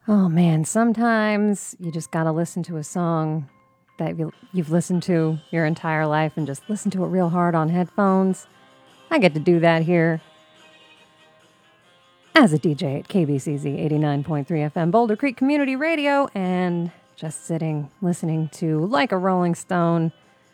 Oh man, sometimes you just gotta listen to a song that you've listened to your entire life and just listen to it real hard on headphones. I get to do that here as a DJ at KBCZ 89.3 FM Boulder Creek Community Radio and just sitting listening to Like a Rolling Stone.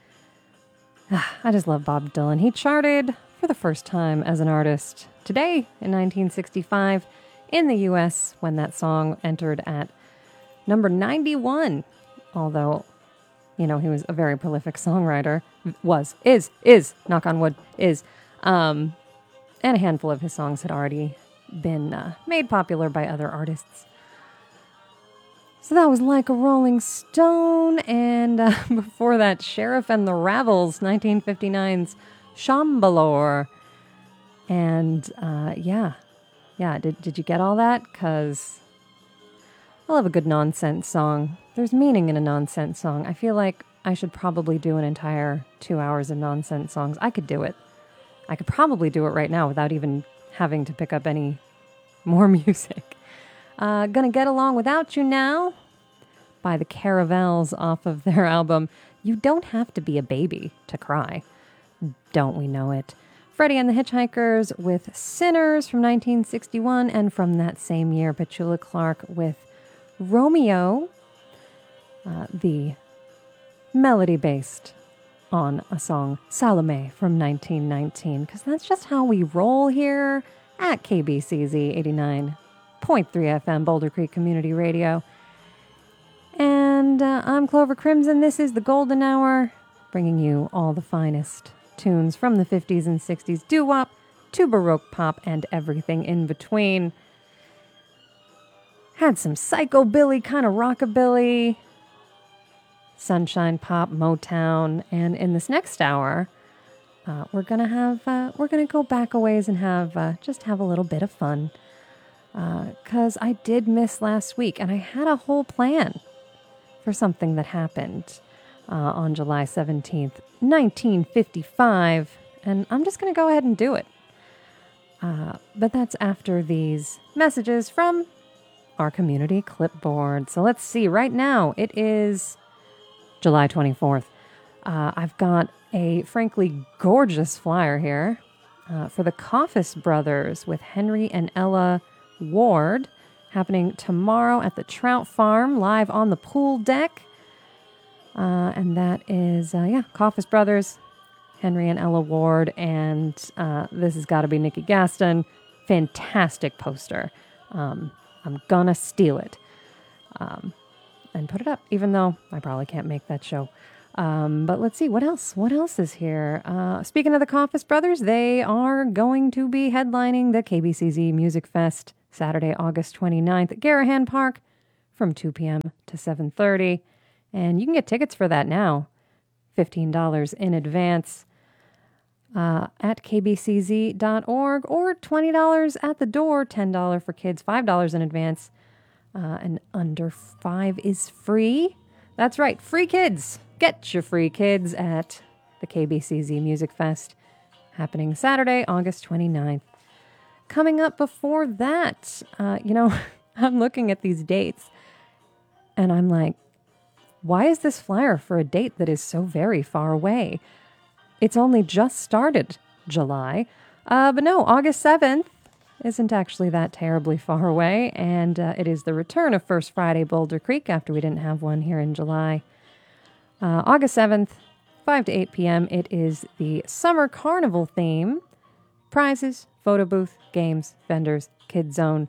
I just love Bob Dylan. He charted for the first time as an artist today in 1965 in the US when that song entered at number 91. Although, you know, he was a very prolific songwriter. Is, knock on wood, is. And a handful of his songs had already been made popular by other artists. So that was Like a Rolling Stone, and before that, Sheriff and the Ravels, 1959's Shambhalore. And yeah, did you get all that? Because I love a good nonsense song. There's meaning in a nonsense song. I feel like I should probably do an entire 2 hours of nonsense songs. I could do it. I could probably do it right now without even having to pick up any more music. Gonna Get Along Without You Now by the Caravels off of their album You Don't Have to Be a Baby to Cry. Don't we know it? Freddie and the Hitchhikers with Sinners from 1961, and from that same year, Petula Clark with Romeo, the melody based on a song Salome from 1919, because that's just how we roll here at KBCZ 89.3 FM Boulder Creek Community Radio. And I'm Clover Crimson. This is the Golden Hour, bringing you all the finest tunes from the 50s and 60s, doo-wop to Baroque pop and everything in between. Had some psychobilly, kind of rockabilly, sunshine pop, Motown, and in this next hour, we're gonna go back a ways and have a little bit of fun. Because I did miss last week, and I had a whole plan for something that happened on July 17th, 1955, and I'm just going to go ahead and do it. But that's after these messages from our community clipboard. So let's see. Right now, it is July 24th. I've got a frankly gorgeous flyer here for the Coffis Brothers with Henry and Ella Ward, happening tomorrow at the Trout Farm, live on the pool deck. And that is, Coffis Brothers, Henry and Ella Ward, and this has got to be Nikki Gaston. Fantastic poster. I'm gonna steal it and put it up, even though I probably can't make that show. But let's see, what else? What else is here? Speaking of the Coffis Brothers, they are going to be headlining the KBCZ Music Fest Saturday, August 29th at Garahan Park from 2 p.m. to 7:30. And you can get tickets for that now, $15 in advance at kbcz.org, or $20 at the door, $10 for kids, $5 in advance, and under 5 is free. That's right, free kids. Get your free kids at the KBCZ Music Fest, happening Saturday, August 29th. Coming up before that, I'm looking at these dates, and I'm like, why is this flyer for a date that is so very far away? It's only just started July. But no, August 7th isn't actually that terribly far away, and it is the return of First Friday Boulder Creek after we didn't have one here in July. August 7th, 5 to 8 p.m., it is the Summer Carnival theme. Prizes, photo booth, games, vendors, Kid Zone,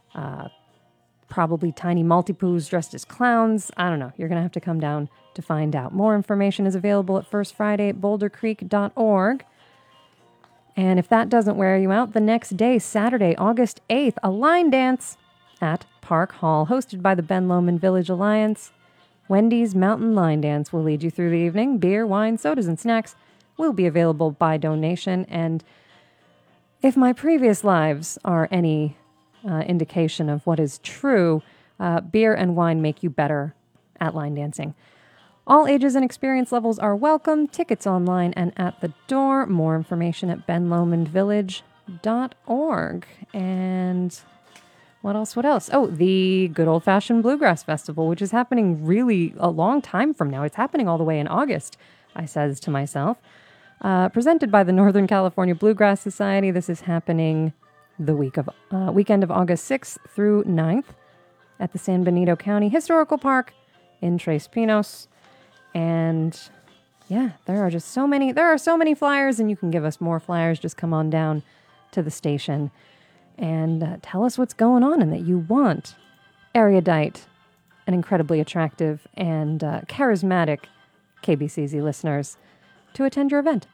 probably tiny multi-poos dressed as clowns. I don't know. You're going to have to come down to find out. More information is available at firstfriday@bouldercreek.org. And if that doesn't wear you out, the next day, Saturday, August 8th, a line dance at Park Hall, hosted by the Ben Lomond Village Alliance. Wendy's Mountain Line Dance will lead you through the evening. Beer, wine, sodas, and snacks will be available by donation. And if my previous lives are any indication of what is true, beer and wine make you better at line dancing. All ages and experience levels are welcome. Tickets online and at the door. More information at benlomondvillage.org. And What else? What else? Oh, the Good Old Fashioned Bluegrass Festival, which is happening really a long time from now. It's happening all the way in August, I says to myself. Presented by the Northern California Bluegrass Society. This is happening the weekend of August 6th through 9th at the San Benito County Historical Park in Tres Pinos. And yeah, there are so many flyers, and you can give us more flyers. Just come on down to the station and tell us what's going on and that you want erudite and incredibly attractive and charismatic KBCZ listeners to attend your event.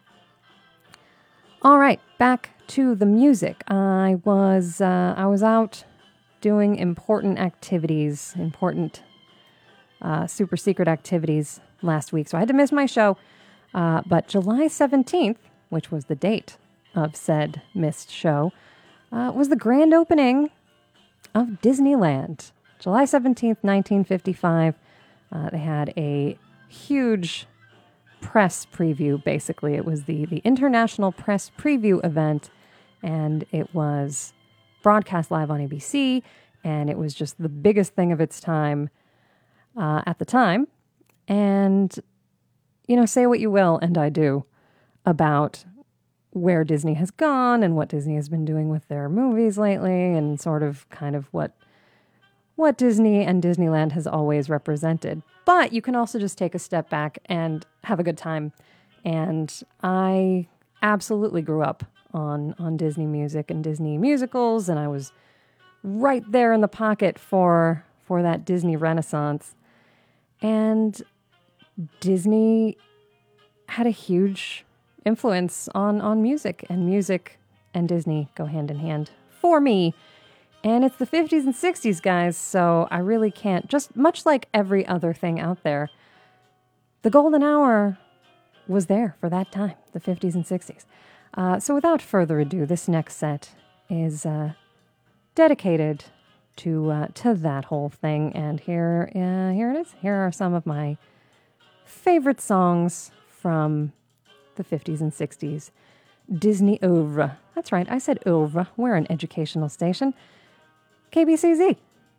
All right, back to the music. I was out doing important activities, super secret activities last week, so I had to miss my show. But July 17th, which was the date of said missed show, was the grand opening of Disneyland. July 17th, 1955. They had a huge press preview, basically. It was the International Press Preview event, and it was broadcast live on ABC, and it was just the biggest thing of its time at the time. And, say what you will, and I do, about where Disney has gone and what Disney has been doing with their movies lately, and sort of kind of what Disney and Disneyland has always represented. But you can also just take a step back and have a good time. And I absolutely grew up on Disney music and Disney musicals, and I was right there in the pocket for that Disney Renaissance. And Disney had a huge influence on music and Disney go hand in hand for me. And it's the 50s and 60s, guys, so I really can't, just much like every other thing out there, the golden hour was there for that time, the 50s and 60s. So without further ado, this next set is dedicated to that whole thing. And here it is. Here are some of my favorite songs from the 50s and 60s. Disney oeuvre. That's right, I said oeuvre. We're an educational station. KBCZ.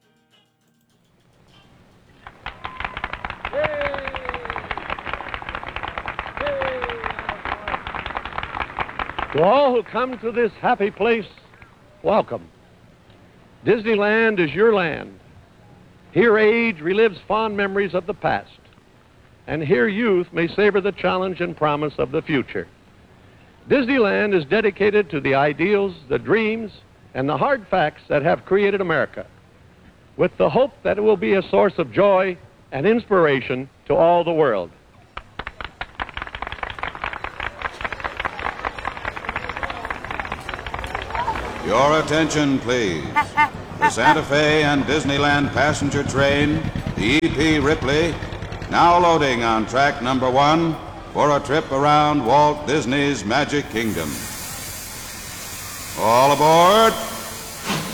To all who come to this happy place, welcome. Disneyland is your land. Here age relives fond memories of the past, and here youth may savor the challenge and promise of the future. Disneyland is dedicated to the ideals, the dreams, and the hard facts that have created America, with the hope that it will be a source of joy and inspiration to all the world. Your attention, please. The Santa Fe and Disneyland passenger train, the E.P. Ripley, now loading on track number 1 for a trip around Walt Disney's Magic Kingdom. All aboard.